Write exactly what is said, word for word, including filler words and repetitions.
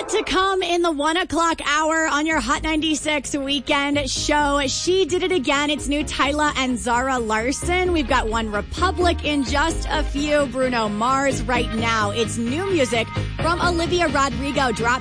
Yet to come in the one o'clock hour on your Hot ninety-six weekend show. She did it again. It's new Tyla and Zara Larson. We've got One Republic in just a few. Bruno Mars right now. It's new music from Olivia Rodrigo. Drop